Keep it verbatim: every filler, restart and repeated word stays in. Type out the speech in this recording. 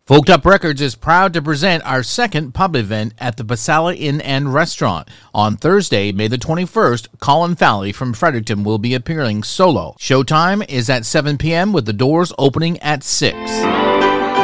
Folked Up Records is proud to present our second pub event at the Basala Inn and Restaurant. On Thursday, May the twenty-first, Colin Fowley from Fredericton will be appearing solo. Showtime is at seven p.m. with the doors opening at six.